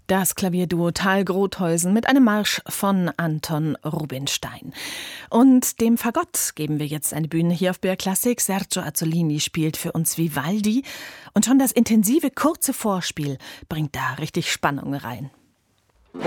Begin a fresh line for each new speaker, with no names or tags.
Das Klavierduo Thalgrotheusen mit einem Marsch von Anton Rubinstein. Und dem Fagott geben wir jetzt eine Bühne hier auf BR Klassik. Sergio Azzolini spielt für uns Vivaldi und schon das intensive, kurze Vorspiel bringt da richtig Spannung rein.